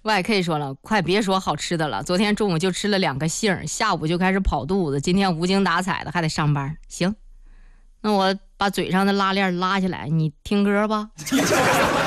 YK 说了，快别说好吃的了，昨天中午就吃了2个杏，下午就开始跑肚子，今天无精打采的还得上班。行，那我把嘴上的拉链拉下来，你听歌吧。